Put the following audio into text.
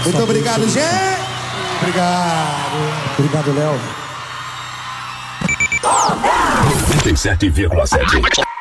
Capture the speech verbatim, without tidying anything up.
Muito obrigado, gente. Obrigado. Obrigado, Léo. trinta e sete vírgula sete